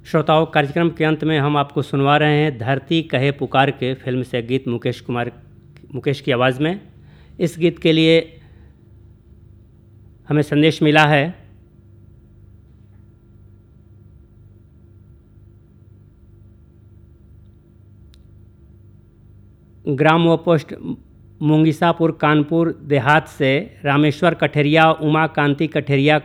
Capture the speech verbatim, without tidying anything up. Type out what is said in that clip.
श्रोताओं, कार्यक्रम के अंत में हम आपको सुनवा रहे हैं धरती कहे पुकार के फिल्म से गीत मुकेश कुमार मुकेश की आवाज़ में। इस गीत के लिए हमें संदेश मिला है ग्राम व पोस्ट मुंगिसापुर कानपुर देहात से रामेश्वर कठेरिया, उमा कांति कठेरिया